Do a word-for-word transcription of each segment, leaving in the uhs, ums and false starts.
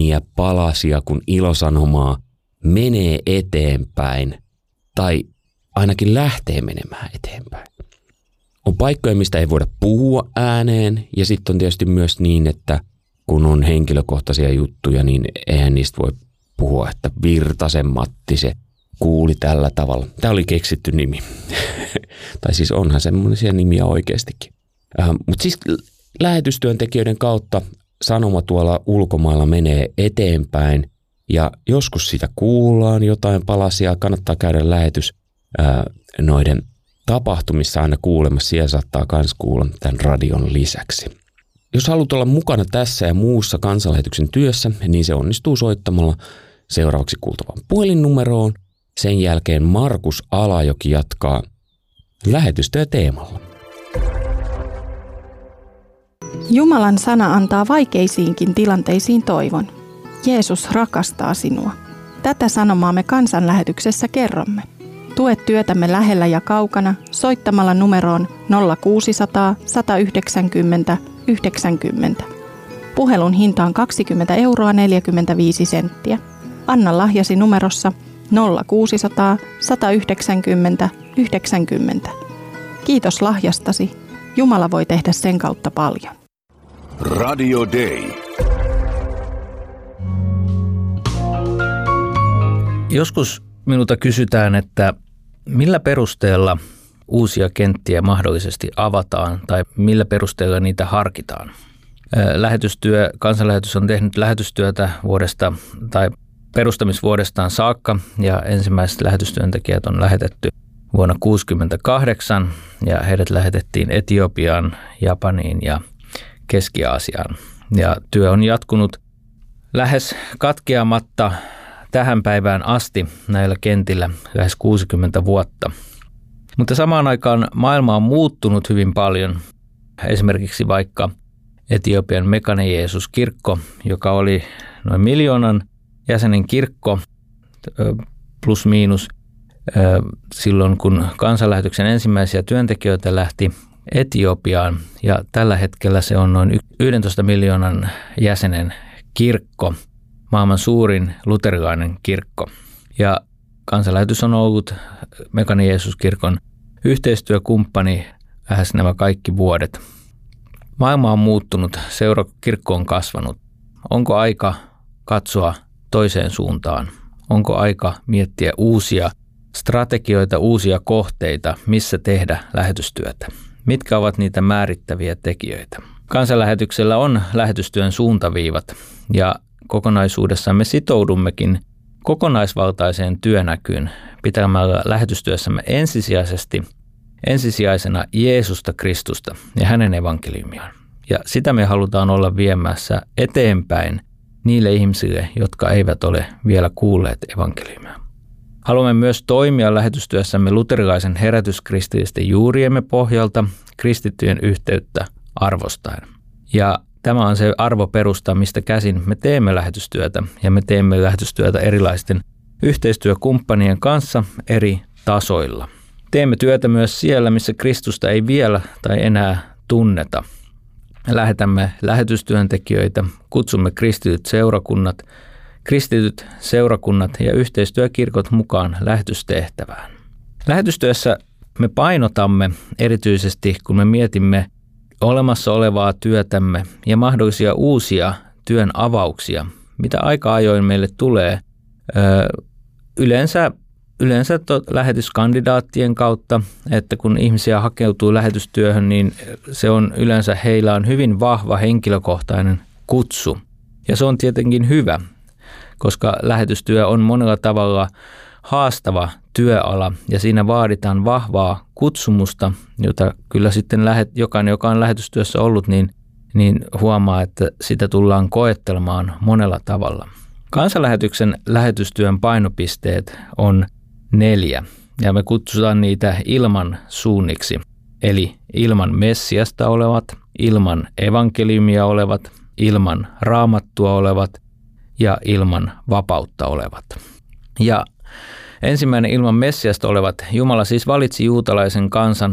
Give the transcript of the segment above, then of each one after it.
pieniä palasia, kun ilosanomaa menee eteenpäin tai ainakin lähtee menemään eteenpäin. On paikkoja, mistä ei voida puhua ääneen ja sitten on tietysti myös niin, että kun on henkilökohtaisia juttuja, niin eihän niistä voi puhua, että Virtasen Matti se kuuli tällä tavalla. Tämä oli keksitty nimi. Tai siis onhan semmoisia nimiä oikeastikin. Äh, Mutta siis lähetystyöntekijöiden kautta sanoma tuolla ulkomailla menee eteenpäin ja joskus sitä kuullaan jotain palasia. Kannattaa käydä lähetys äh, noiden tapahtumissa aina kuulemassa. Siellä saattaa myös kuulla tämän radion lisäksi. Jos haluat olla mukana tässä ja muussa kansanlähetyksen työssä, niin se onnistuu soittamalla seuraavaksi kuultavaan puhelinnumeroon. Sen jälkeen Markus Alajoki jatkaa lähetystyö teemalla. Jumalan sana antaa vaikeisiinkin tilanteisiin toivon. Jeesus rakastaa sinua. Tätä sanomaa me kansanlähetyksessä kerromme. Tue työtämme lähellä ja kaukana soittamalla numeroon nolla kuusisataa, sata yhdeksänkymmentä, yhdeksänkymmentä. Puhelun hinta on kaksikymmentä euroa neljäkymmentäviisi senttiä. Anna lahjasi numerossa nolla kuusisataa, sata yhdeksänkymmentä, yhdeksänkymmentä. Kiitos lahjastasi. Jumala voi tehdä sen kautta paljon. Radio Day. Joskus minulta kysytään, että millä perusteella uusia kenttiä mahdollisesti avataan tai millä perusteella niitä harkitaan. Lähetystyö, kansanlähetys on tehnyt lähetystyötä vuodesta tai perustamisvuodestaan saakka ja ensimmäiset lähetystyöntekijät on lähetetty vuonna tuhatyhdeksänsataakuusikymmentäkahdeksan ja heidät lähetettiin Etiopiaan, Japaniin ja Keski-Aasiaan. Ja työ on jatkunut lähes katkeamatta tähän päivään asti näillä kentillä lähes kuusikymmentä vuotta. Mutta samaan aikaan maailma on muuttunut hyvin paljon. Esimerkiksi vaikka Etiopian Mekane Jeesus-kirkko, joka oli noin miljoonan jäsenen kirkko plus miinus silloin, kun kansanlähetyksen ensimmäisiä työntekijöitä lähti Etiopiaan. Ja tällä hetkellä se on noin yksitoista miljoonan jäsenen kirkko, maailman suurin luterilainen kirkko. Ja kansanlähetys on ollut Mekane Jeesus-kirkon yhteistyökumppani lähes nämä kaikki vuodet. Maailma on muuttunut, seurakirkko on kasvanut. Onko aika katsoa toiseen suuntaan? Onko aika miettiä uusia strategioita, uusia kohteita, missä tehdä lähetystyötä? Mitkä ovat niitä määrittäviä tekijöitä? Kansanlähetyksellä on lähetystyön suuntaviivat ja kokonaisuudessaan me sitoudummekin kokonaisvaltaiseen työnäkyyn pitämällä lähetystyössämme ensisijaisesti ensisijaisena Jeesusta Kristusta ja hänen evankeliumiaan. Ja sitä me halutaan olla viemässä eteenpäin niille ihmisille, jotka eivät ole vielä kuulleet evankeliumia. Haluamme myös toimia lähetystyössämme luterilaisen herätyskristillisten juuriemme pohjalta kristittyjen yhteyttä arvostaen. Ja tämä on se arvoperusta, mistä käsin me teemme lähetystyötä ja me teemme lähetystyötä erilaisten yhteistyökumppanien kanssa eri tasoilla. Teemme työtä myös siellä, missä Kristusta ei vielä tai enää tunneta. Lähetämme lähetystyöntekijöitä, kutsumme kristityt seurakunnat, kristityt seurakunnat ja yhteistyökirkot mukaan lähetystehtävään. Lähetystyössä me painotamme erityisesti, kun me mietimme olemassa olevaa työtämme ja mahdollisia uusia työn avauksia, mitä aika ajoin meille tulee yleensä Yleensä to, lähetyskandidaattien kautta, että kun ihmisiä hakeutuu lähetystyöhön, niin se on yleensä heillä on hyvin vahva henkilökohtainen kutsu. Ja se on tietenkin hyvä, koska lähetystyö on monella tavalla haastava työala ja siinä vaaditaan vahvaa kutsumusta, jota kyllä sitten lähet, jokainen, joka on lähetystyössä ollut, niin, niin huomaa, että sitä tullaan koettelemaan monella tavalla. Kansanlähetyksen lähetystyön painopisteet on neljä, ja me kutsutaan niitä ilman suunniksi, eli ilman Messiasta olevat, ilman evankeliumia olevat, ilman raamattua olevat ja ilman vapautta olevat. Ja ensimmäinen ilman Messiasta olevat, Jumala siis valitsi juutalaisen kansan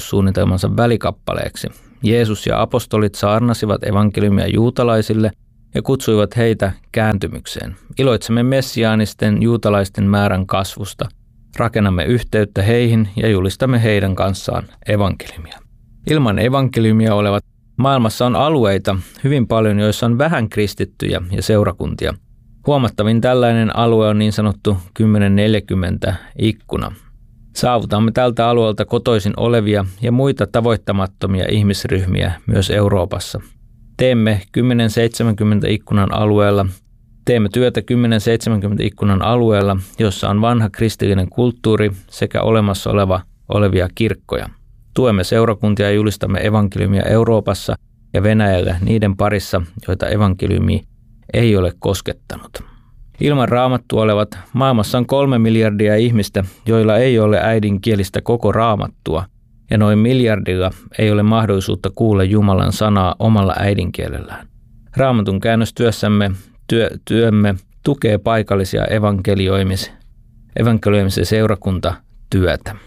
pelastussuunnitelmansa välikappaleeksi. Jeesus ja apostolit saarnasivat evankeliumia juutalaisille ja kutsuivat heitä kääntymykseen. Iloitsemme messiaanisten juutalaisten määrän kasvusta, rakennamme yhteyttä heihin ja julistamme heidän kanssaan evankeliumia. Ilman evankeliumia olevat maailmassa on alueita hyvin paljon, joissa on vähän kristittyjä ja seurakuntia. Huomattavin tällainen alue on niin sanottu kymmenen neljäkymmentä ikkuna. Saavutamme tältä alueelta kotoisin olevia ja muita tavoittamattomia ihmisryhmiä myös Euroopassa. Teemme kymmenen seitsemänkymmentä ikkunan alueella. Teemme työtä kymmenen seitsemänkymmentä ikkunan alueella, jossa on vanha kristillinen kulttuuri sekä olemassa oleva, olevia kirkkoja. Tuemme seurakuntia ja julistamme evankeliumia Euroopassa ja Venäjällä niiden parissa, joita evankeliumi ei ole koskettanut. Ilman Raamattua olevat maailmassa on kolme miljardia ihmistä, joilla ei ole äidinkielistä koko Raamattua, ja noin miljardilla ei ole mahdollisuutta kuulla Jumalan sanaa omalla äidinkielellään. Raamatun käännöstyössämme työ, työmme tukee paikallisia evankelioimis, evankelioimis- ja seurakuntatyötä.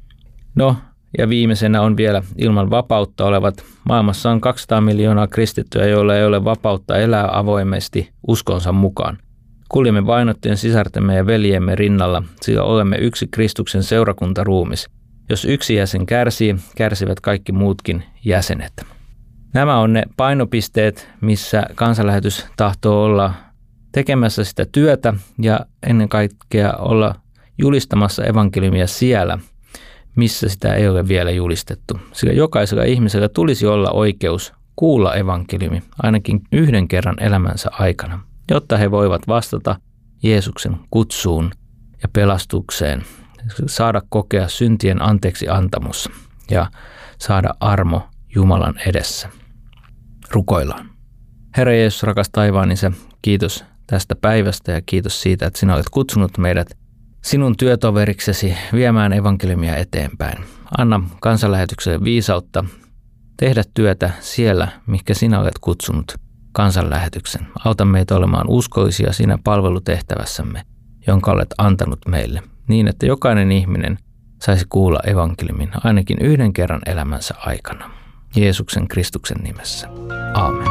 No, ja viimeisenä on vielä ilman vapautta olevat. Maailmassa on kaksisataa miljoonaa kristittyä, joilla ei ole vapautta elää avoimesti uskonsa mukaan. Kuljemme vainottujen sisartemme ja veljemme rinnalla, sillä olemme yksi Kristuksen seurakuntaruumis. Jos yksi jäsen kärsii, kärsivät kaikki muutkin jäsenet. Nämä on ne painopisteet, missä kansanlähetys tahtoo olla tekemässä sitä työtä ja ennen kaikkea olla julistamassa evankeliumia siellä, missä sitä ei ole vielä julistettu. Sillä jokaisella ihmisellä tulisi olla oikeus kuulla evankeliumi ainakin yhden kerran elämänsä aikana, jotta he voivat vastata Jeesuksen kutsuun ja pelastukseen, saada kokea syntien anteeksi antamus ja saada armo Jumalan edessä. Rukoillaan. Herra Jeesus, rakas taivaan Isä, kiitos tästä päivästä ja kiitos siitä, että sinä olet kutsunut meidät sinun työtoveriksesi viemään evankeliumia eteenpäin. Anna kansanlähetykselle viisautta tehdä työtä siellä, mihinkä sinä olet kutsunut kansanlähetyksen. Auta meitä olemaan uskollisia siinä palvelutehtävässämme, jonka olet antanut meille, niin että jokainen ihminen saisi kuulla evankeliumin ainakin yhden kerran elämänsä aikana. Jeesuksen Kristuksen nimessä. Aamen.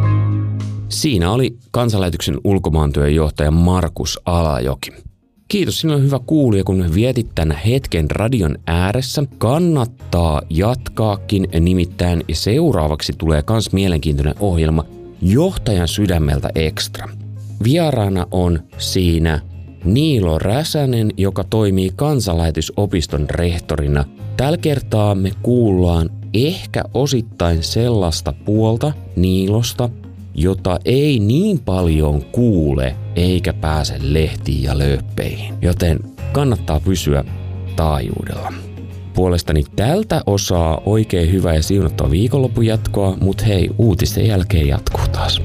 Siinä oli kansanlähetyksen ulkomaantyön johtaja Markus Alajoki. Kiitos sinulle hyvä kuulija, kun vietit tämän hetken radion ääressä. Kannattaa jatkaakin, nimittäin seuraavaksi tulee kans mielenkiintoinen ohjelma Johtajan sydämeltä Extra. Vieraana on siinä Niilo Räsänen, joka toimii kansanlähetysopiston rehtorina. Tällä kertaa me kuullaan ehkä osittain sellaista puolta Niilosta, jota ei niin paljon kuule eikä pääse lehtiin ja lööppeihin, joten kannattaa pysyä taajuudella. Puolestani tältä osaa oikein hyvää ja siunattua viikonlopun jatkoa, mutta hei, uutisten jälkeen jatkuu taas.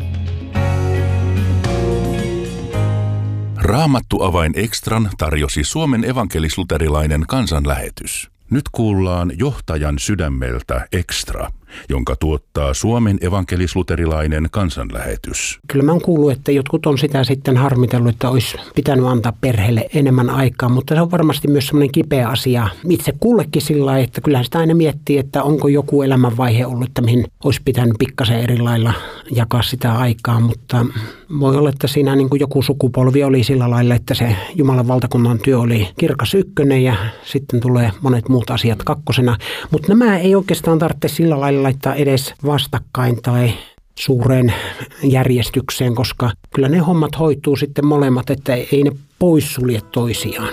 Raamattu-avain Extran tarjosi Suomen evankelis-luterilainen kansanlähetys. Nyt kuullaan Johtajan sydämeltä Extra, jonka tuottaa Suomen evankelis-luterilainen kansanlähetys. Kyllä mä oon kuullut, että jotkut on sitä sitten harmitellut, että olisi pitänyt antaa perheelle enemmän aikaa, mutta se on varmasti myös semmoinen kipeä asia itse kullekin sillä lailla, että kyllähän sitä aina miettii, että onko joku elämänvaihe ollut, että mihin olisi pitänyt pikkasen eri lailla jakaa sitä aikaa, mutta voi olla, että siinä niin kuin joku sukupolvi oli sillä lailla, että se Jumalan valtakunnan työ oli kirkas ykkönen ja sitten tulee monet muut asiat kakkosena, mutta nämä ei oikeastaan tarvitse sillä lailla laittaa edes vastakkain tai suureen järjestykseen, koska kyllä ne hommat hoituu sitten molemmat, että ei ne poissulje toisiaan.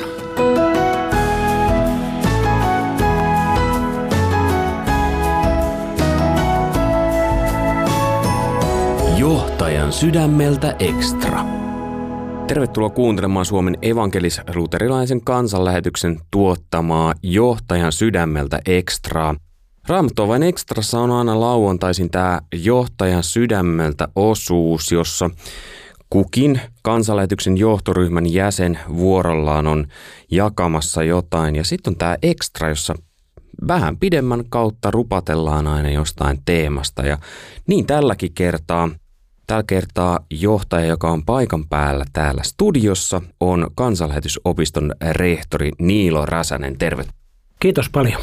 Johtajan sydämeltä Extra. Tervetuloa kuuntelemaan Suomen evankelis-luterilaisen kansanlähetyksen tuottamaa Johtajan sydämeltä Extraa. Raamattu-avain Extrassa on aina lauantaisin tämä Johtajan sydämeltä osuus, jossa kukin kansanlähetyksen johtoryhmän jäsen vuorollaan on jakamassa jotain. Ja sitten on tämä Extra, jossa vähän pidemmän kautta rupatellaan aina jostain teemasta. Ja niin tälläkin kertaa. Tällä kertaa johtaja, joka on paikan päällä täällä studiossa, on kansanlähetysopiston rehtori Niilo Räsänen. Terve. Kiitos paljon.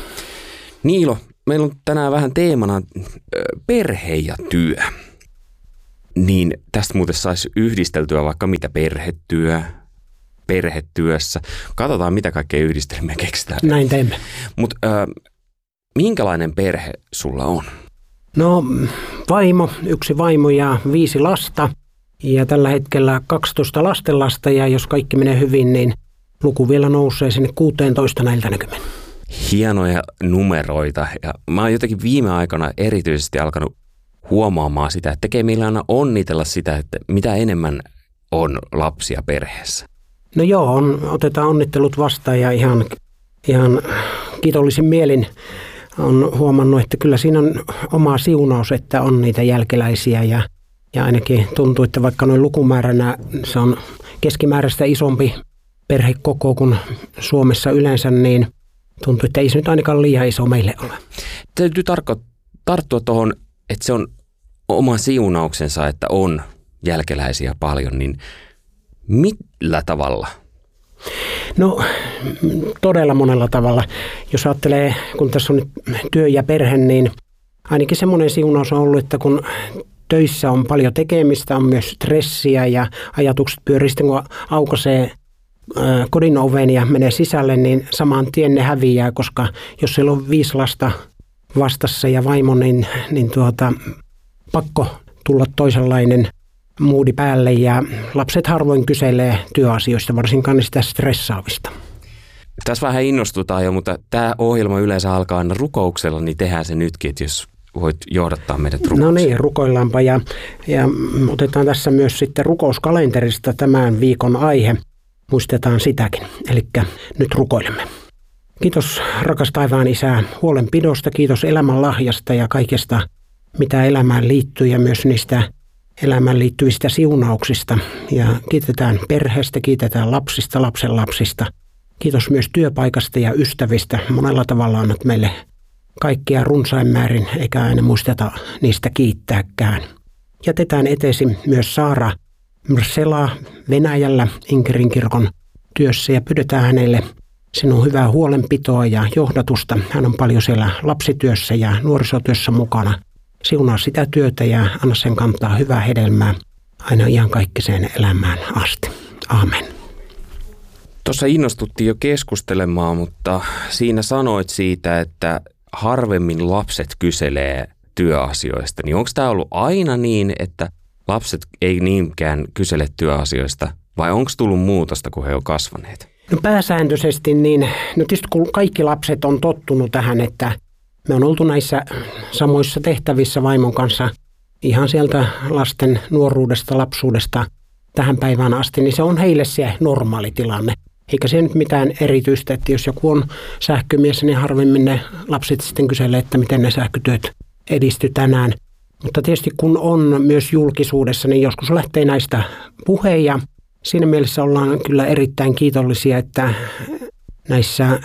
Niilo, meillä on tänään vähän teemana perhe ja työ. niin tästä muuten saisi yhdisteltyä vaikka mitä perhetyö, perhetyössä. Katsotaan, mitä kaikkea yhdistelmiä keksitään. Näin teemme. Mutta minkälainen perhe sulla on? No vaimo, yksi vaimo ja viisi lasta ja tällä hetkellä kaksitoista lastenlasta ja jos kaikki menee hyvin, niin luku vielä nousee sinne kuusitoista näiltä näkymin. Hienoja numeroita ja mä oon jotenkin viime aikana erityisesti alkanut huomaamaan sitä, että tekee meillä aina onnitella sitä, että mitä enemmän on lapsia perheessä. No joo, on, otetaan onnittelut vastaan ja ihan, ihan kiitollisin mielin on huomannut, että kyllä siinä on oma siunaus, että on niitä jälkeläisiä ja, ja ainakin tuntuu, että vaikka noin lukumääränä se on keskimääräistä isompi perhekoko kuin Suomessa yleensä, niin tuntuu, että ei se nyt ainakaan liian iso meille ole. Täytyy tarko- tarttua tuohon, että se on oma siunauksensa, että on jälkeläisiä paljon, niin millä tavalla? No todella monella tavalla. Jos ajattelee, kun tässä on nyt työ ja perhe, niin ainakin semmoinen siunaus on ollut, että kun töissä on paljon tekemistä, on myös stressiä ja ajatukset pyörii sitten, kun aukaisee kodin oven ja menee sisälle, niin saman tien ne häviää, koska jos siellä on viisi lasta vastassa ja vaimo, niin, niin tuota, pakko tulla toisenlainen moodi päälle ja lapset harvoin kyselee työasioista, varsinkaan niistä stressaavista. Tässä vähän innostutaan jo, mutta tämä ohjelma yleensä alkaa aina rukouksella, niin tehdään se nytkin, että jos voit johdattaa meidät rukoukseen. No niin, rukoillaanpa ja, ja otetaan tässä myös sitten rukouskalenterista tämän viikon aihe. Muistetaan sitäkin, eli nyt rukoilemme. Kiitos rakas taivaan Isä huolenpidosta, kiitos elämän lahjasta ja kaikesta, mitä elämään liittyy ja myös niistä elämään liittyvistä siunauksista. Ja kiitetään perheestä, kiitetään lapsista, lapsen lapsista. Kiitos myös työpaikasta ja ystävistä. Monella tavalla annat meille kaikkia runsain määrin, eikä aina muisteta niistä kiittääkään. Jätetään eteesi myös Saara Mrsela Venäjällä Inkerin kirkon työssä ja pyydetään hänelle sinun hyvää huolenpitoa ja johdatusta. Hän on paljon siellä lapsityössä ja nuorisotyössä mukana. Siunaa sitä työtä ja anna sen kantaa hyvää hedelmää aina iankaikkiseen elämään asti. Aamen. Tuossa innostuttiin jo keskustelemaan, mutta siinä sanoit siitä, että harvemmin lapset kyselee työasioista. Niin onko tämä ollut aina niin, että lapset ei niinkään kysele työasioista vai onko tullut muutosta, kun he ovat kasvaneet? No pääsääntöisesti niin, no tietysti kun kaikki lapset on tottunut tähän, että me on oltu näissä samoissa tehtävissä vaimon kanssa ihan sieltä lasten nuoruudesta, lapsuudesta tähän päivään asti, niin se on heille se normaali tilanne. Eikä se nyt mitään erityistä, että jos joku on sähkömies, niin harvemmin ne lapset sitten kyselee, että miten ne sähkötyöt edisty tänään. Mutta tietysti kun on myös julkisuudessa, niin joskus lähtee näistä puheen ja siinä mielessä ollaan kyllä erittäin kiitollisia, että näissä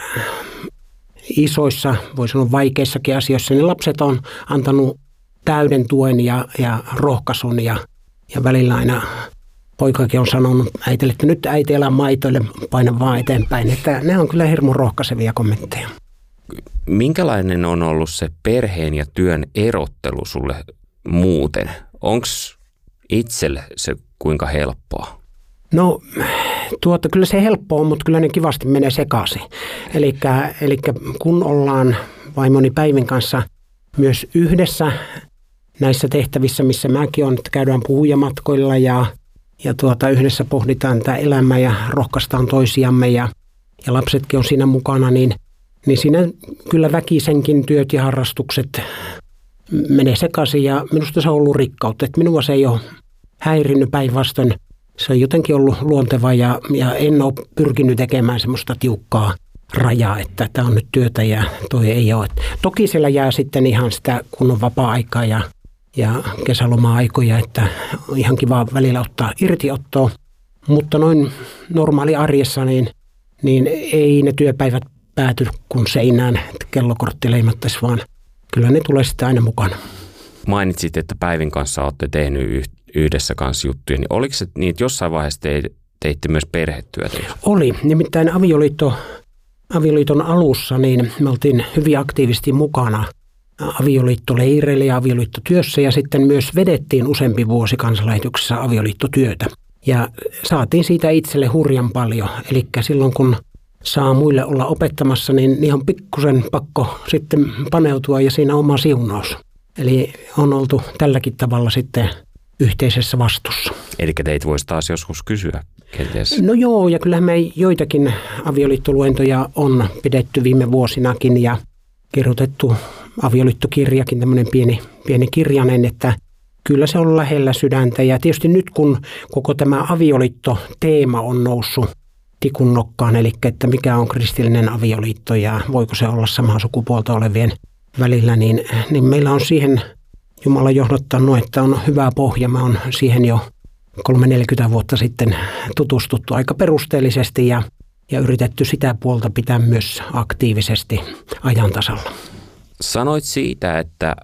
isoissa, voi sanoa vaikeissakin asioissa, niin lapset on antanut täyden tuen ja, ja rohkaisun ja, ja välillä aina poikakin on sanonut äitille, että nyt äiti elää maitoille, paina vaan eteenpäin. Että ne on kyllä hirmu rohkaisevia kommentteja. Minkälainen on ollut se perheen ja työn erottelu sulle muuten? Onko itselle se kuinka helppoa? No tuota, kyllä se helppoa on, mutta kyllä ne kivasti menee sekaisin. Eli kun ollaan vaimoni Päivin kanssa myös yhdessä näissä tehtävissä, missä mäkin on, että käydään puhujamatkoilla ja, ja tuota, yhdessä pohditaan tätä elämää ja rohkaistaan toisiamme ja, ja lapsetkin on siinä mukana, niin, niin siinä kyllä väkisenkin työt ja harrastukset menee sekaisin ja minusta se on ollut rikkautta. Että minua se ei ole häirinnyt, päinvastoin. Se on jotenkin ollut luonteva ja, ja en ole pyrkinyt tekemään semmoista tiukkaa rajaa, että tämä on nyt työtä ja toi ei ole. Toki siellä jää sitten ihan sitä kunnon vapaa-aikaa ja, ja kesäloma-aikoja, että on ihan kiva välillä ottaa irtiottoa. Mutta noin normaali arjessa niin, niin ei ne työpäivät pääty kun seinään, että kellokortti leimattaisi, vaan kyllä ne tulee sitten aina mukana. Mainitsit, että Päivin kanssa olette tehnyt yhdessä kanssa juttuja, niin oliko se niin, että jossain vaiheessa te, teitte myös perhetyötä? Oli, nimittäin avioliitto, avioliiton alussa niin me oltiin hyvin aktiivisesti mukana avioliittoleireillä ja avioliittotyössä ja sitten myös vedettiin useampi vuosi kansanlähetyksessä avioliittotyötä. Ja saatiin siitä itselle hurjan paljon. Eli silloin kun saa muille olla opettamassa, niin, niin on pikkusen pakko sitten paneutua ja siinä on oma siunaus. Eli on oltu tälläkin tavalla sitten yhteisessä vastuussa. Eli teitä voisi taas joskus kysyä kenties. No joo, ja kyllähän me joitakin avioliittoluentoja on pidetty viime vuosinakin ja kirjoitettu avioliittokirjakin, tämmöinen pieni, pieni kirjanen, että kyllä se on lähellä sydäntä. Ja tietysti nyt kun koko tämä avioliittoteema on noussut tikun nokkaan, eli että mikä on kristillinen avioliitto ja voiko se olla samaa sukupuolta olevien välillä, niin, niin meillä on siihen Jumala johdottanut, että on hyvä pohja. Mä oon siihen jo kolme neljäkymmentä vuotta sitten tutustuttu aika perusteellisesti ja, ja yritetty sitä puolta pitää myös aktiivisesti ajan tasalla. Sanoit siitä, että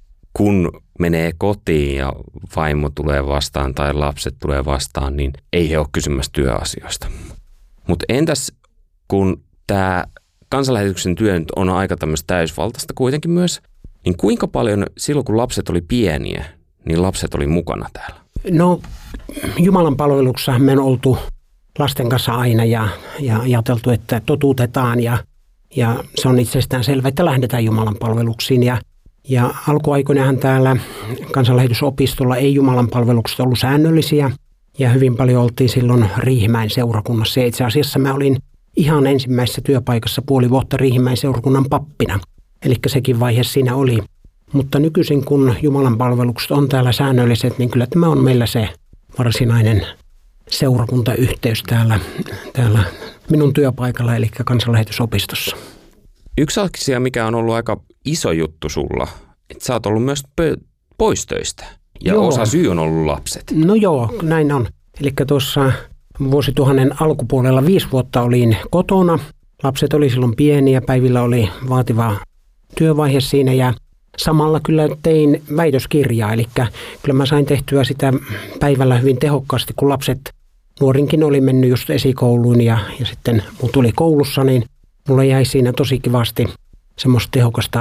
kun menee kotiin ja vaimo tulee vastaan tai lapset tulee vastaan, niin ei he ole kysymässä työasioista. Mutta entäs kun tämä kansanlähetyksen työ on aika tämmöistä täysvaltaista kuitenkin myös, niin kuinka paljon silloin kun lapset oli pieniä, niin lapset oli mukana täällä? No Jumalan palveluksessa me on oltu lasten kanssa aina ja, ja ajateltu, että totuutetaan ja, ja se on itsestään selvä, että lähdetään Jumalan palveluksiin. Ja, ja alkuaikoinahan täällä kansanlähetysopistolla ei Jumalan palvelukset ollut säännöllisiä ja hyvin paljon oltiin silloin Riihimäen seurakunnassa. Ja itse asiassa mä olin ihan ensimmäisessä työpaikassa puoli vuotta Riihimäen seurakunnan pappina. Eli sekin vaihe siinä oli. Mutta nykyisin kun Jumalan palvelukset on täällä säännölliset, niin kyllä tämä on meillä se varsinainen seurakuntayhteys täällä, täällä minun työpaikalla, eli kansanlähetysopistossa. Yksi asia, mikä on ollut aika iso juttu sulla, että sä oot ollut myös pö- pois töistä ja joo. Osa syy on ollut lapset. No joo, näin on. Eli tuossa vuosituhannen alkupuolella viisi vuotta olin kotona. Lapset oli silloin pieniä, päivillä oli vaativa työvaihe siinä ja samalla kyllä tein väitöskirjaa, eli kyllä mä sain tehtyä sitä päivällä hyvin tehokkaasti, kun lapset nuorinkin oli mennyt just esikouluun ja, ja sitten mun tuli koulussa, niin mulla jäi siinä tosi kivasti semmoista tehokasta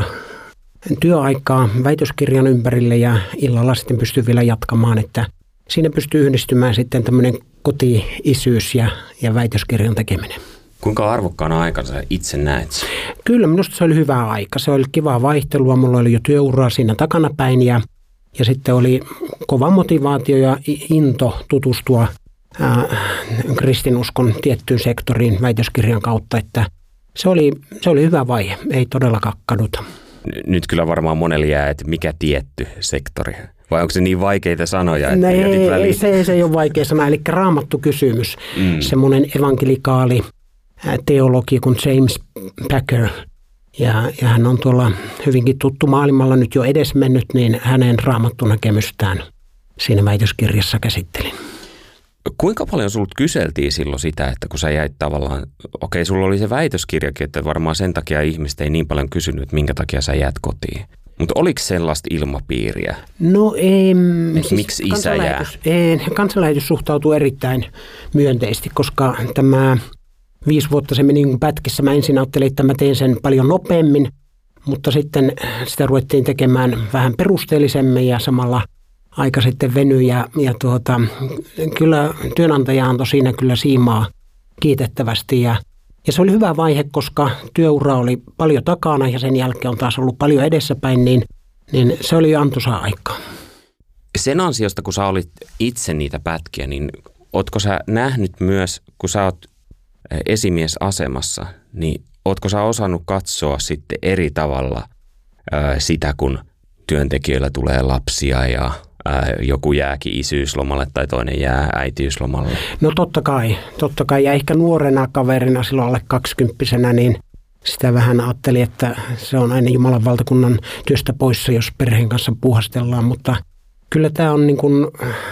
työaikaa väitöskirjan ympärille ja illalla sitten pystyi vielä jatkamaan, että siinä pystyy yhdistymään sitten tämmöinen koti-isyys ja, ja väitöskirjan tekeminen. Kuinka arvokkaana aikana sä itse näet? Kyllä, minusta se oli hyvä aika. Se oli kivaa vaihtelua. Mulla oli jo työuraa siinä takanapäin ja, ja sitten oli kova motivaatio ja into tutustua ää, kristinuskon tiettyyn sektoriin väitöskirjan kautta. Että se oli, se oli hyvä vaihe, ei todellakaan kaduta. Nyt kyllä varmaan monelle jää, että mikä tietty sektori? Vai onko se niin vaikeita sanoja? Että no ei, ei se, se ei ole vaikea sana. Eli raamattu kysymys, mm. semmoinen evankelikaali teologi kuin James Packer, ja, ja hän on tuolla hyvinkin tuttu maailmalla nyt jo edesmennyt, niin hänen raamattunäkemystään siinä väitöskirjassa käsittelin. Kuinka paljon sulta kyseltiin silloin sitä, että kun sä jäit tavallaan, okei okay, sulla oli se väitöskirjakin, että varmaan sen takia ihmiset ei niin paljon kysynyt, että minkä takia sä jäät kotiin. Mutta oliko sellaista ilmapiiriä? No ei. Siis miksi isä jää? Ei, kansanlähetys suhtautuu erittäin myönteisesti, koska tämä viisi vuotta se meni niin kuin pätkissä. Mä ensin ajattelin, että mä teen sen paljon nopeammin, mutta sitten sitä ruvettiin tekemään vähän perusteellisemmin ja samalla aika sitten venyi. Ja, ja tuota, kyllä työnantaja antoi siinä kyllä siimaa kiitettävästi ja, ja se oli hyvä vaihe, koska työura oli paljon takana ja sen jälkeen on taas ollut paljon edessäpäin, niin, niin se oli antoisaa aikaa. Sen ansiosta, kun sä olit itse niitä pätkiä, niin ootko sä nähnyt myös, kun sä oot esimiesasemassa, niin ootko sä osannut katsoa sitten eri tavalla ää, sitä, kun työntekijöillä tulee lapsia ja ää, joku jääkin isyyslomalle tai toinen jää äitiyslomalle? No totta kai, totta kai. Ja ehkä nuorena kaverina silloin alle kaksikymppisenä, niin sitä vähän ajattelin, että se on aina Jumalan valtakunnan työstä poissa, jos perheen kanssa puuhastellaan, mutta kyllä tämä on niin kuin,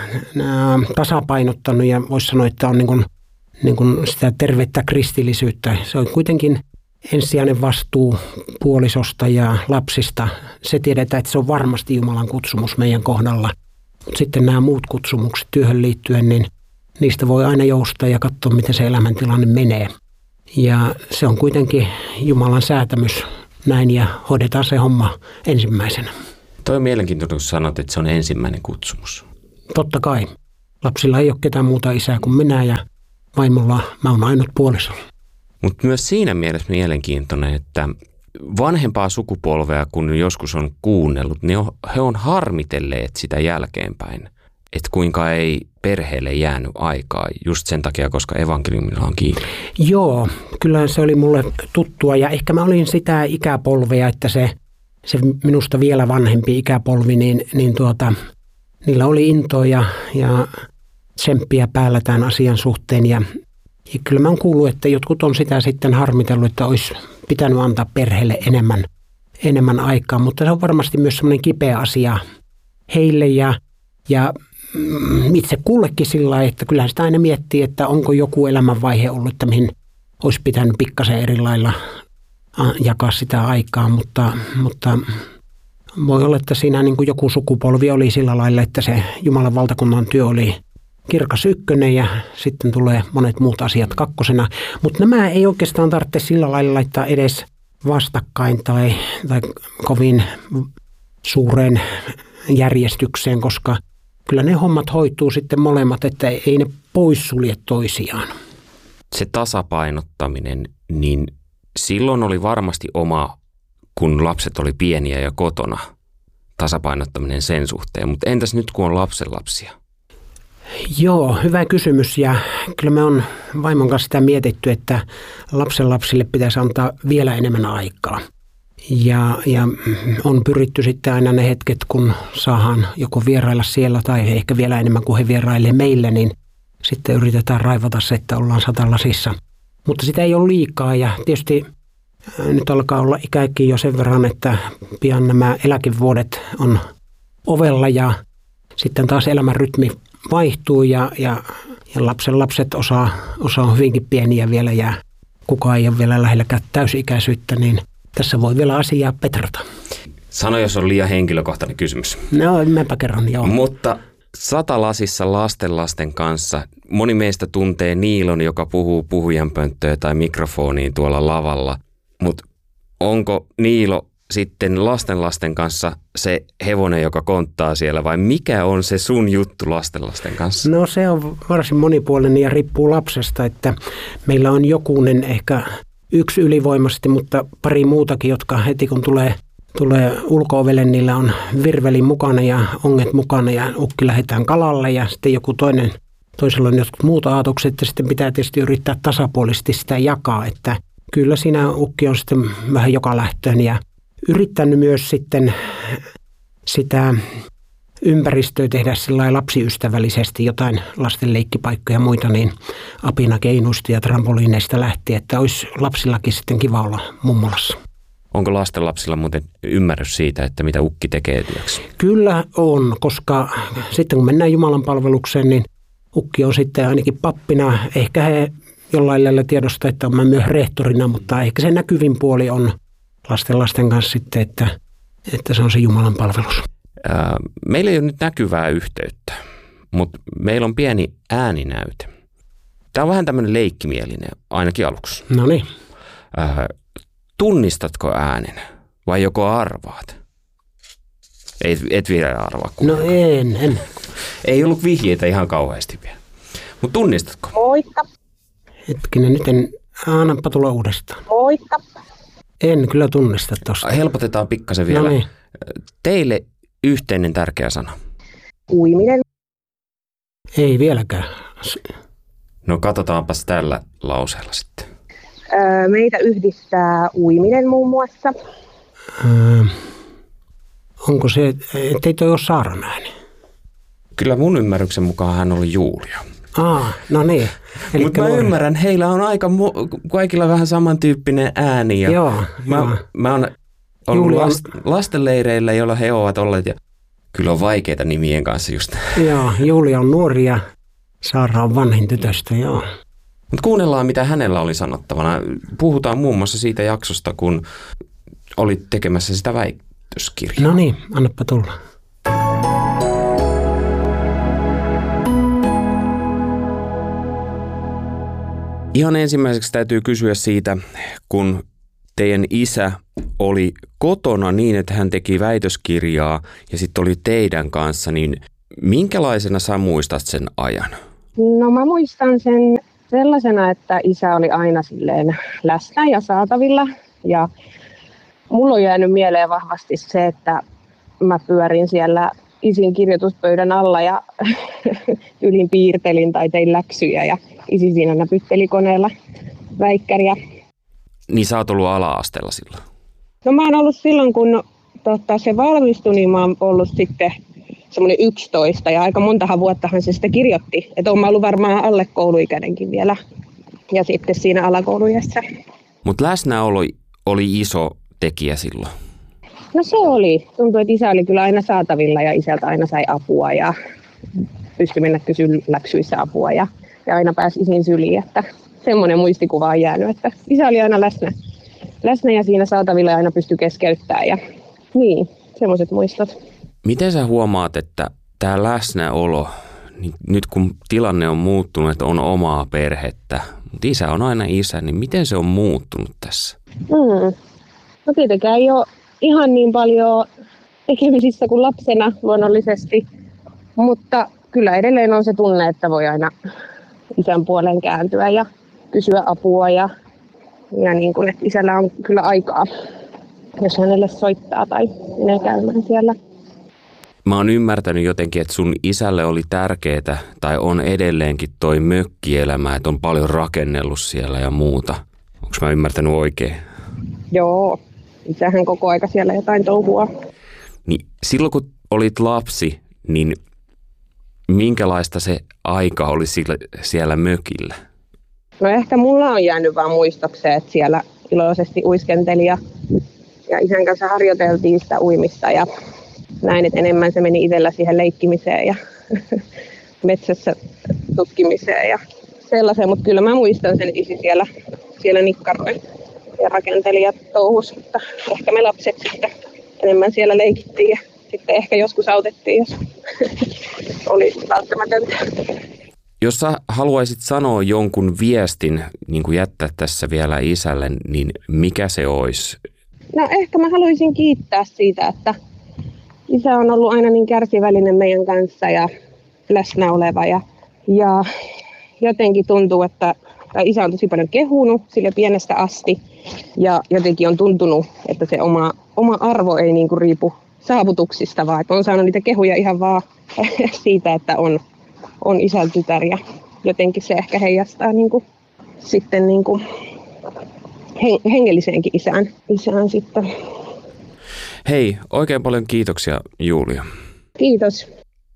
nää, tasapainottanut ja voisi sanoa, että on niin kuin niin kuin sitä tervettä kristillisyyttä. Se on kuitenkin ensisijainen vastuu puolisosta ja lapsista. Se tiedetään, että se on varmasti Jumalan kutsumus meidän kohdalla. Mutta sitten nämä muut kutsumukset työhön liittyen, niin niistä voi aina joustaa ja katsoa, miten se elämäntilanne menee. Ja se on kuitenkin Jumalan säätämys näin ja hoidetaan se homma ensimmäisenä. Toi on mielenkiintoinen, kun sanot, että se on ensimmäinen kutsumus. Totta kai. Lapsilla ei ole ketään muuta isää kuin minä ja vaimolla mä oon ainut puoliso. Mutta myös siinä mielessä mielenkiintoinen, että vanhempaa sukupolvea, kun joskus on kuunnellut, niin he on harmitelleet sitä jälkeenpäin, että kuinka ei perheelle jäänyt aikaa just sen takia, koska evankeliumilla on kiinni. Joo, kyllä se oli mulle tuttua ja ehkä mä olin sitä ikäpolvea, että se, se minusta vielä vanhempi ikäpolvi, niin, niin tuota, niillä oli intoa ja, ja tsemppiä päällä tämän asian suhteen ja, ja kyllä mä oon kuullut, että jotkut on sitä sitten harmitellut, että olisi pitänyt antaa perheelle enemmän, enemmän aikaa, mutta se on varmasti myös semmoinen kipeä asia heille ja, ja itse kullekin sillä lailla, että kyllähän sitä aina miettii, että onko joku elämänvaihe ollut, että mihin olisi pitänyt pikkasen eri lailla jakaa sitä aikaa, mutta, mutta voi olla, että siinä niin kuin joku sukupolvi oli sillä lailla, että se Jumalan valtakunnan työ oli kirkas ykkönen ja sitten tulee monet muut asiat kakkosena. Mutta nämä ei oikeastaan tarvitse sillä lailla laittaa edes vastakkain tai, tai kovin suureen järjestykseen, koska kyllä ne hommat hoituu sitten molemmat, että ei ne poissulje toisiaan. Se tasapainottaminen, niin silloin oli varmasti oma, kun lapset oli pieniä ja kotona, tasapainottaminen sen suhteen. Mutta entäs nyt, kun on lapsenlapsia? Joo, hyvä kysymys ja kyllä me on vaimon kanssa sitä mietitty, että lapsenlapsille pitäisi antaa vielä enemmän aikaa. Ja, ja on pyritty sitten aina ne hetket, kun saadaan joko vierailla siellä tai ehkä vielä enemmän kuin he vierailee meille, niin sitten yritetään raivata se, että ollaan satalasissa. Mutta sitä ei ole liikaa ja tietysti nyt alkaa olla ikäkin jo sen verran, että pian nämä eläkevuodet on ovella ja sitten taas elämän rytmi vaihtuu ja, ja, ja lapsen lapset osa, osa on hyvinkin pieniä vielä ja kukaan ei ole vielä lähelläkään täysi-ikäisyyttä, niin tässä voi vielä asiaa petrata. Sano, jos on liian henkilökohtainen kysymys. No, mäpä kerron, joo. Mutta satalasissa lastenlasten kanssa moni meistä tuntee Niilon, joka puhuu puhujanpönttöä tai mikrofoniin tuolla lavalla. Mutta onko Niilo sitten lastenlasten kanssa se hevonen, joka konttaa siellä, vai mikä on se sun juttu lastenlasten kanssa? No se on varsin monipuolinen ja riippuu lapsesta, että meillä on jokunen ehkä yksi ylivoimaisesti, mutta pari muutakin, jotka heti kun tulee, tulee ulko-ovelle, niillä on virveli mukana ja onget mukana ja ukki lähdetään kalalle ja sitten joku toinen, toisella on jotkut muut aatokset ja sitten pitää tietysti yrittää tasapuolisesti sitä jakaa, että kyllä siinä ukki on sitten vähän joka lähtöön ja yrittänyt myös sitten sitä ympäristöä tehdä sillä lapsiystävällisesti, jotain lasten leikkipaikkoja ja muita, niin apinakeinuista ja trampoliineista lähtien, että olisi lapsillakin sitten kiva olla mummolassa. Onko lastenlapsilla muuten ymmärrys siitä, että mitä ukki tekee työksi? Kyllä on, koska sitten kun mennään Jumalan palvelukseen, niin ukki on sitten ainakin pappina. Ehkä he jollain lailla tiedostaa, että on mä myös rehtorina, mutta ehkä se näkyvin puoli on lasten lasten kanssa sitten, että, että se on se Jumalan palvelus. Meillä ei ole nyt näkyvää yhteyttä, mutta meillä on pieni ääninäyte. Tämä on vähän tämmöinen leikkimielinen, ainakin aluksi. No niin. Tunnistatko äänen vai joko arvaat? Ei, et vielä arvaa. No en, en. Ei ollut vihjeitä ihan kauheasti vielä. Mutta tunnistatko? Moikka. Hetkinen, nyt en, annapa tulla uudestaan. Moikka. En kyllä tunnista tuosta. Helpotetaan pikkasen vielä. No niin. Teille yhteinen tärkeä sana. Uiminen. Ei vieläkään. No katsotaanpas tällä lauseella sitten. Öö, meitä yhdistää uiminen muun muassa. Öö, onko se, ettei toi ole Saaran ääni? Kyllä mun ymmärryksen mukaan hän oli Julia. Aa, no niin. Mutta mä ymmärrän, heillä on aika mu- kaikilla vähän samantyyppinen ääni. Ja joo, mä, joo. mä oon ollut Julia... last, lastenleireillä, joilla he ovat olleet. Ja kyllä on vaikeita nimien kanssa just. Joo, Julia on nuori ja Saara on vanhin tytöstä, joo. Mutta kuunnellaan, mitä hänellä oli sanottavana. Puhutaan muun muassa siitä jaksosta, kun olit tekemässä sitä väitöskirjaa. No niin, annapa tulla. Ihan ensimmäiseksi täytyy kysyä siitä, kun teidän isä oli kotona niin, että hän teki väitöskirjaa ja sitten oli teidän kanssa, niin minkälaisena sä muistat sen ajan? No mä muistan sen sellaisena, että isä oli aina silleen läsnä ja saatavilla. Ja mulla on jäänyt mieleen vahvasti se, että mä pyörin siellä isin kirjoituspöydän alla ja ylin piirtelin tai tein läksyjä ja isi siinä näpytteli koneella väikkäriä. Niin sä oot ollut ala-asteella silloin? No mä oon ollut silloin, kun tota, se valmistui, niin mä oon ollut sitten semmoinen yksitoista ja aika montahan vuottahan se sitä kirjoitti. Että oon mä ollut varmaan alle kouluikäinenkin vielä ja sitten siinä alakouluiässä. Mutta läsnäolo oli iso tekijä silloin? No se oli. Tuntui, että isä oli kyllä aina saatavilla ja isältä aina sai apua ja pystyi mennä kysyä läksyissä apua ja, ja aina pääsi isin syliin. Että semmoinen muistikuva on jäänyt, että isä oli aina läsnä, läsnä ja siinä saatavilla ja aina pystyi keskeyttämään ja niin, semmoiset muistot. Miten sä huomaat, että tämä läsnäolo, niin nyt kun tilanne on muuttunut, että on omaa perhettä, mutta isä on aina isä, niin miten se on muuttunut tässä? Hmm. No tietenkään ei ole ihan niin paljon tekemisissä kuin lapsena luonnollisesti, mutta kyllä edelleen on se tunne, että voi aina isän puoleen kääntyä ja kysyä apua ja, ja niin kuin, että isällä on kyllä aikaa, jos hänelle soittaa tai menee käymään siellä. Mä oon ymmärtänyt jotenkin, että sun isälle oli tärkeää tai on edelleenkin toi mökkielämä, että on paljon rakennellut siellä ja muuta. Onko mä ymmärtänyt oikein? Joo, isähän koko aika siellä jotain touhua. Niin silloin kun olit lapsi, niin minkälaista se aika oli siellä, siellä mökillä? No ehkä mulla on jäänyt vaan muistokseen, että siellä iloisesti uiskenteli ja, ja isän kanssa harjoiteltiin sitä uimista ja näin, että enemmän se meni itsellä siihen leikkimiseen ja metsässä tutkimiseen ja sellaiseen, mutta kyllä mä muistan sen isi siellä, siellä nikkaroi ja rakenteli ja touhus, mutta ehkä me lapset sitten enemmän siellä leikittiin ja sitten ehkä joskus autettiin, jos oli välttämätöntä. Jos sä haluaisit sanoa jonkun viestin, niin kuin jättää tässä vielä isälle, niin mikä se olisi? No ehkä mä haluaisin kiittää siitä, että isä on ollut aina niin kärsivällinen meidän kanssa ja läsnä oleva ja, ja jotenkin tuntuu, että isä on tosi paljon kehunut sille pienestä asti ja jotenkin on tuntunut, että se oma, oma arvo ei niin kuin riipu saavutuksista, vaan että on saanut niitä kehuja ihan vaan siitä, että on, on isän tytär ja jotenkin se ehkä heijastaa niin kuin, sitten niin kuin hengelliseenkin isään, isään sitten. Hei, oikein paljon kiitoksia Julia. Kiitos.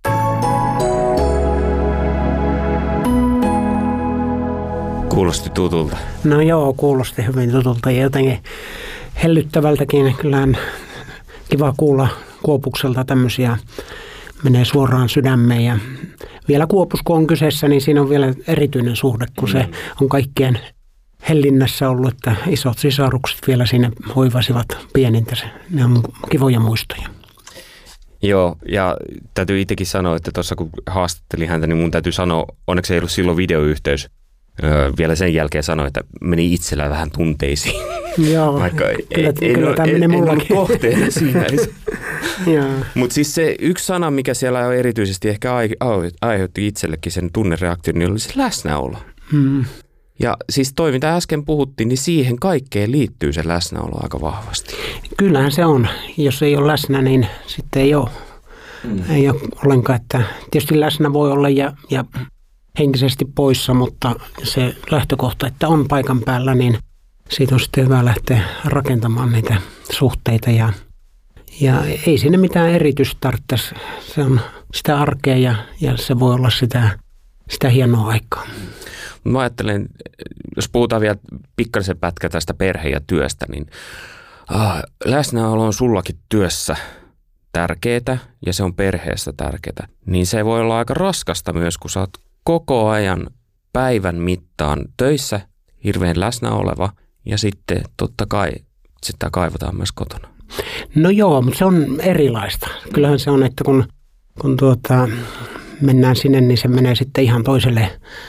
Kuulosti tutulta. No joo, kuulosti hyvin tutulta ja jotenkin hellyttävältäkin. Kyllähän kiva kuulla Kuopukselta tämmöisiä, menee suoraan sydämeen ja vielä Kuopus kun on kyseessä, niin siinä on vielä erityinen suhde, kun se on kaikkien hellinnässä ollut, että isot sisarukset vielä siinä hoivasivat pienintä. Ne on kivoja muistoja. Joo, ja täytyy itsekin sanoa, että tuossa kun haastattelin häntä, niin mun täytyy sanoa, onneksi ei ollut silloin videoyhteys. Öö, vielä sen jälkeen sanoi, että meni itsellä vähän tunteisiin. Joo, vaikka kyllä, ei, kyllä tämä menee mullakin. En ollut kohteena siinä. Mutta siis se yksi sana, mikä siellä on erityisesti ehkä aiheutti itsellekin sen tunnereaktion, niin oli se läsnäolo. Hmm. Ja siis toi, mitä äsken puhuttiin, niin siihen kaikkeen liittyy se läsnäolo aika vahvasti. Kyllähän se on. Jos ei ole läsnä, niin sitten ei ole. Mm. Ei ole ollenkaan. Että tietysti läsnä voi olla ja, ja henkisesti poissa, mutta se lähtökohta, että on paikan päällä, niin siitä on sitten hyvä lähteä rakentamaan niitä suhteita. Ja, ja ei sinne mitään erityistä tarvitsisi. Se on sitä arkea ja, ja se voi olla sitä, sitä hienoa aikaa. Mä ajattelen, jos puhutaan vielä pikkaisen pätkä tästä perhe- ja työstä, niin ah, läsnäolo on sullakin työssä tärkeää ja se on perheessä tärkeää. Niin se voi olla aika raskasta myös, kun sä oot koko ajan päivän mittaan töissä, hirveän läsnä oleva ja sitten totta kai sitä kaivataan myös kotona. No joo, mutta se on erilaista. Kyllähän se on, että kun, kun tuota, mennään sinne, niin se menee sitten ihan toiselle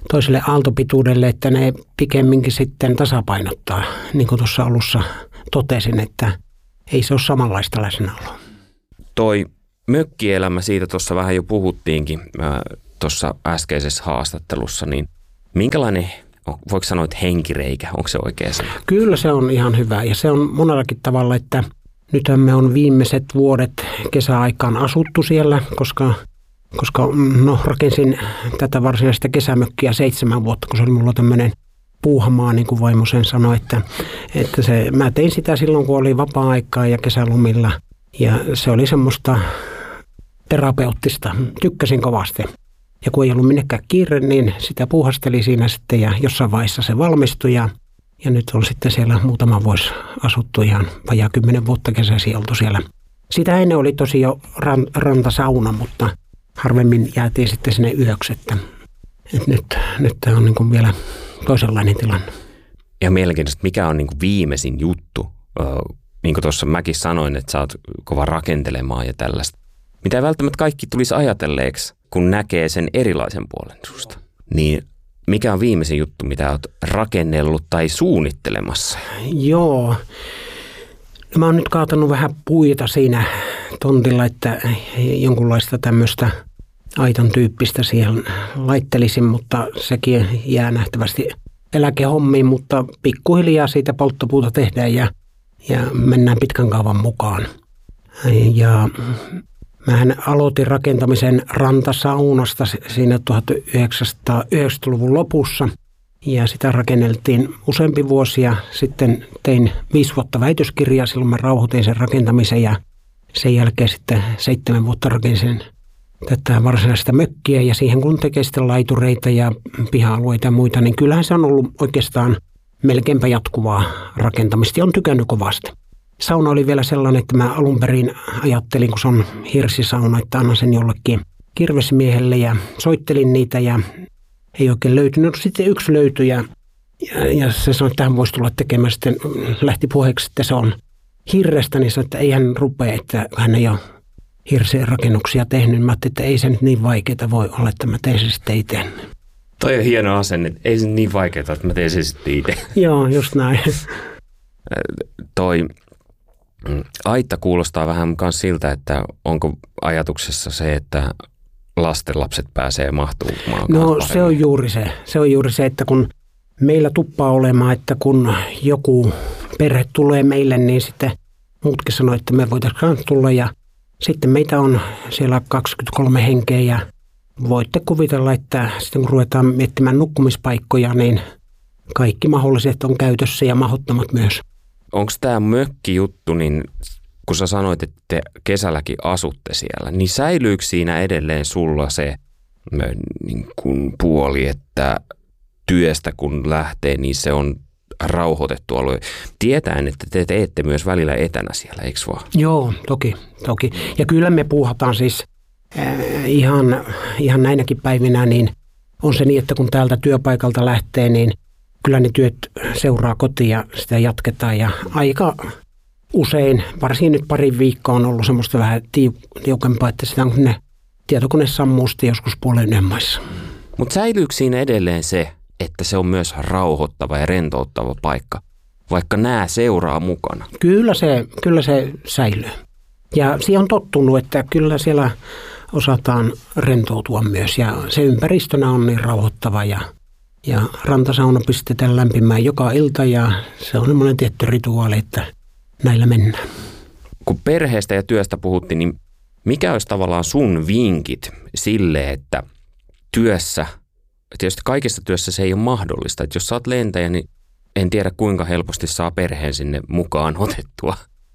toiselle aaltopituudelle, että ne pikemminkin sitten tasapainottaa. Niin kuin tuossa alussa totesin, että ei se ole samanlaista läsnäoloa. Toi mökkielämä, siitä tuossa vähän jo puhuttiinkin tuossa äskeisessä haastattelussa, niin minkälainen, voiko sanoa, että henkireikä, onko se oikea sana? Kyllä se on ihan hyvä ja se on monellakin tavalla, että nythän me on viimeiset vuodet kesäaikaan asuttu siellä, koska, koska no, rakensin tätä varsinaista kesämökkiä seitsemän vuotta, kun se oli mulla tämmöinen puuhamaa, niin kuin vaimo sen sanoi, että, että se, mä tein sitä silloin, kun oli vapaa-aikaa ja kesälomilla ja se oli semmoista terapeuttista. Tykkäsin kovasti. Ja kun ei ollut minnekään kiire, niin sitä puuhasteli siinä sitten ja jossain vaiheessa se valmistui ja, ja nyt on sitten siellä muutama vuosi asuttu ihan vajaa kymmenen vuotta kesäsi oltu siellä. Sitä ennen oli tosi jo ran, rantasauna, mutta harvemmin jäätiin sitten sinne yöksi, että, että nyt, nyt tämä on niin kuin vielä toisenlainen tilanne. Ja mielenkiintoista, mikä on niin kuin viimeisin juttu? Niin kuin tuossa mäkin sanoin, että sä oot kova rakentelemaan ja tällaista. Mitä ei välttämättä kaikki tulisi ajatelleeksi, kun näkee sen erilaisen puolen susta. Niin mikä on viimeisin juttu, mitä olet rakennellut tai suunnittelemassa? Joo. Mä oon nyt kaatanut vähän puita siinä tontilla, että jonkunlaista tämmöistä aitan tyyppistä siihen laittelisin, mutta sekin jää nähtävästi eläkehommiin, mutta pikkuhiljaa siitä polttopuuta tehdään ja, ja mennään pitkän kaavan mukaan. Ja mähän aloitin rakentamisen rantasaunasta siinä tuhatyhdeksänsataayhdeksänkymmentäluvun lopussa ja sitä rakenneltiin useampi vuosia. Sitten tein viisi vuotta väitöskirjaa, silloin mä rauhoitin sen rakentamisen ja sen jälkeen sitten seitsemän vuotta rakensin tätä varsinaista mökkiä ja siihen kun tekee sitten laitureita ja piha-alueita ja muita, niin kyllähän se on ollut oikeastaan melkeinpä jatkuvaa rakentamista ja on tykännyt kovasti. Sauna oli vielä sellainen, että mä alun perin ajattelin, kun se on hirsisauna, että annan sen jollekin kirvesmiehelle ja soittelin niitä ja ei oikein löytynyt. No, sitten yksi löytyi ja, ja, ja se sanoi, että hän voisi tulla tekemään. Sitten lähti puheeksi, että se on hirrestä, niin sanoi, että ei hän rupea, että hän ei ole hirsien rakennuksia tehnyt. Mä ajattelin, että ei se nyt niin vaikeaa voi olla, että mä tein se sitten itse. Toi on hieno asenne, ei se niin vaikeaa, että mä tein se sitten itse. Joo, just näin. Toi aitta kuulostaa vähän myös siltä, että onko ajatuksessa se, että lastenlapset pääsee mahtumaan. No se on juuri se. Se on juuri se, että kun meillä tuppaa olemaan, että kun joku perhe tulee meille, niin sitten muutkin sanoo, että me voitaisiin tulla ja sitten meitä on siellä kaksikymmentäkolme henkeä ja voitte kuvitella, että sitten kun ruvetaan miettimään nukkumispaikkoja, niin kaikki mahdolliset on käytössä ja mahdottomat myös. Onko tämä mökkijuttu, niin kun sä sanoit, että te kesälläkin asutte siellä, niin säilyykö siinä edelleen sulla se niin kuin puoli, että työstä kun lähtee, niin se on rauhoitettu alue? Tietäen, että te teette myös välillä etänä siellä, eikö vaan? Joo, toki, toki. Ja kyllä me puuhataan siis äh, ihan, ihan näinäkin päivinä, niin on se niin, että kun täältä työpaikalta lähtee, niin kyllä ne työt seuraa kotiin ja sitä jatketaan ja aika usein, varsin nyt pari viikkoa on ollut semmoista vähän tiukempaa, että sitä on ne tietokone sammuu sitten joskus puolen yömaissa. Mutta säilyykö siinä edelleen se, että se on myös rauhoittava ja rentouttava paikka, vaikka nämä seuraa mukana? Kyllä se, kyllä se säilyy. Ja siihen on tottunut, että kyllä siellä osataan rentoutua myös ja se ympäristönä on niin rauhoittava ja Ja rantasauna pistetään lämpimään joka ilta ja se on semmoinen tietty rituaali, että näillä mennään. Kun perheestä ja työstä puhuttiin, niin mikä olisi tavallaan sun vinkit sille, että työssä, tietysti kaikessa työssä se ei ole mahdollista. Että jos sä oot lentäjä, niin en tiedä kuinka helposti saa perheen sinne mukaan otettua.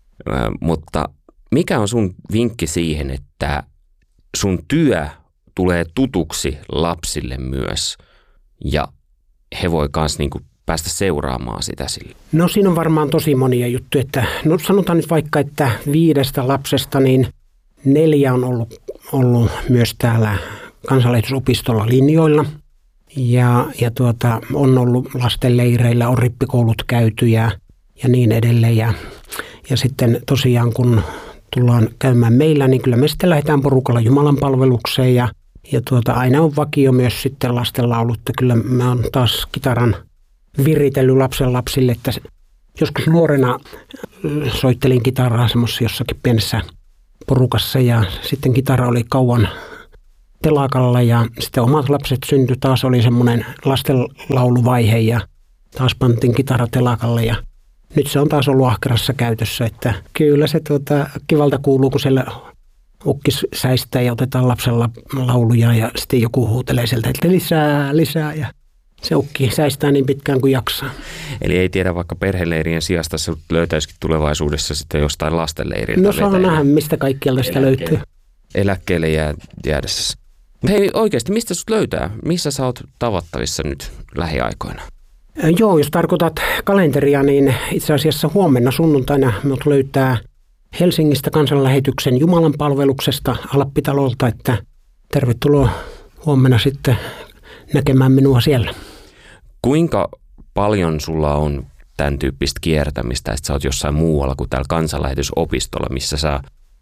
Mutta mikä on sun vinkki siihen, että sun työ tulee tutuksi lapsille myös ja he voi myös niinku päästä seuraamaan sitä sille? No siinä on varmaan tosi monia juttuja. Että, no sanotaan nyt vaikka, että viidestä lapsesta niin neljä on ollut, ollut myös täällä kansanlähetysopistolla linjoilla. Ja, ja tuota, on ollut lastenleireillä, on rippikoulut käyty ja, ja niin edelleen. Ja, ja sitten tosiaan kun tullaan käymään meillä, niin kyllä me sitten lähdetään porukalla Jumalan palvelukseen ja Ja tuota, aina on vakio myös sitten lastenlaulut. Kyllä mä oon taas kitaran viritellyt lapsen lapsille, että joskus nuorena soittelin kitaraa semmoisessa jossakin pienessä porukassa ja sitten kitara oli kauan telakalla ja sitten omat lapset syntyi. Taas oli semmoinen lastenlauluvaihe ja taas pantiin kitara telakalle ja nyt se on taas ollut ahkerassa käytössä, että kyllä se tuota, kivalta kuuluu, kun siellä ukkis säistää ja otetaan lapsella lauluja ja sitten joku huutelee sieltä, että lisää, lisää ja se ukki säistää niin pitkään kuin jaksaa. Eli ei tiedä vaikka perheleirien sijasta se löytäisikin tulevaisuudessa sitten jostain lastenleiriltä. No saa nähdä, mistä kaikkialta sitä löytyy. Eläkkeelle jää, jäädessä. Hei oikeasti, mistä sut löytää? Missä sä oot tavattavissa nyt lähiaikoina? Joo, jos tarkoitat kalenteria, niin itse asiassa huomenna sunnuntaina minut löytää Helsingistä kansanlähetyksen Jumalan palveluksesta Alppitalolta, että tervetuloa huomenna sitten näkemään minua siellä. Kuinka paljon sulla on tämän tyyppistä kiertämistä, että sä oot jossain muualla kuin täällä kansanlähetysopistolla, missä sä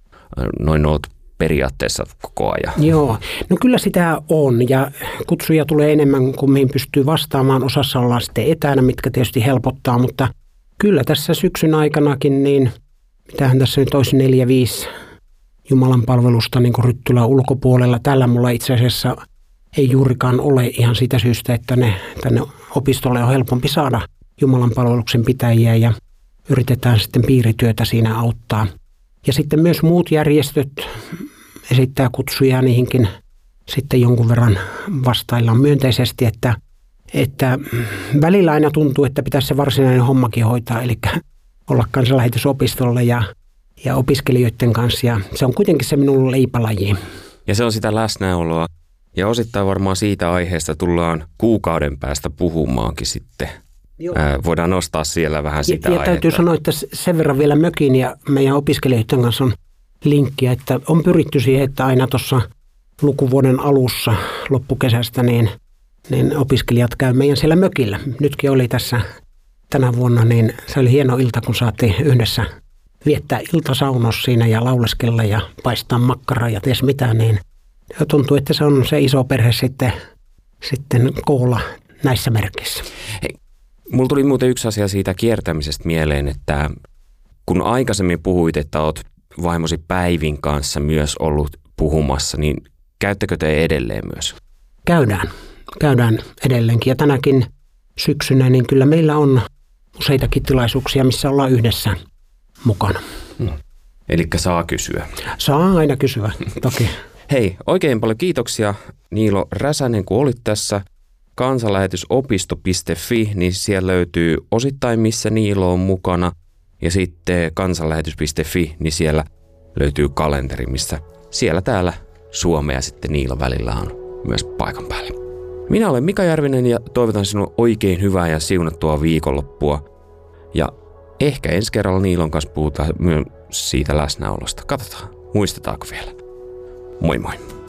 noin oot periaatteessa koko ajan? Joo, no kyllä sitä on ja kutsuja tulee enemmän kuin mihin pystyy vastaamaan. Osassa ollaan sitten etänä, mitkä tietysti helpottaa, mutta kyllä tässä syksyn aikanakin, niin mitähän tässä nyt olisi neljä, viisi Jumalan palvelusta niin kuin Ryttylän ulkopuolella. Tällä mulla itse asiassa ei juurikaan ole ihan siitä syystä, että ne tänne opistolle on helpompi saada Jumalan palveluksen pitäjiä ja yritetään sitten piirityötä siinä auttaa. Ja sitten myös muut järjestöt esittää kutsuja, niihinkin sitten jonkun verran vastaillaan myönteisesti, että, että välillä aina tuntuu, että pitäisi se varsinainen hommakin hoitaa, eli olla kansanlähetysopistolla ja, ja opiskelijoiden kanssa, ja se on kuitenkin se minun leipälaji. Ja se on sitä läsnäoloa, ja osittain varmaan siitä aiheesta tullaan kuukauden päästä puhumaankin sitten. Ää, voidaan nostaa siellä vähän sitä ja, ja aihetta. täytyy sanoa, että sen verran vielä mökin ja meidän opiskelijoiden kanssa on linkkiä, että on pyritty siihen, että aina tuossa lukuvuoden alussa loppukesästä niin, niin opiskelijat käy meidän siellä mökillä. Nytkin oli tässä tänä vuonna, niin se oli hieno ilta, kun saatiin yhdessä viettää iltasaunos siinä ja lauleskella ja paistaa makkaraa ja ties mitä, niin tuntuu, että se on se iso perhe sitten, sitten koolla näissä merkissä. Hei, mulla tuli muuten yksi asia siitä kiertämisestä mieleen, että kun aikaisemmin puhuit, että oot vaimosi Päivin kanssa myös ollut puhumassa, niin käyttäkö te edelleen myös? Käydään. Käydään edelleenkin ja tänäkin syksynä, niin kyllä meillä on useitakin tilaisuuksia, missä ollaan yhdessä mukana. Hmm. Elikkä saa kysyä. Saa aina kysyä, toki. Hei, oikein paljon kiitoksia Niilo Räsänen, kun olit tässä. kansanlähetysopisto piste fi, niin siellä löytyy osittain, missä Niilo on mukana. Ja sitten kansanlähetys piste fi, niin siellä löytyy kalenteri, missä siellä täällä Suomea ja sitten Niilo välillä on myös paikan päällä. Minä olen Mika Järvinen ja toivotan sinulle oikein hyvää ja siunattua viikonloppua. Ja ehkä ensi kerralla Niilon kanssa puhutaan myös siitä läsnäolosta. Katsotaan, muistetaanko vielä. Moi moi.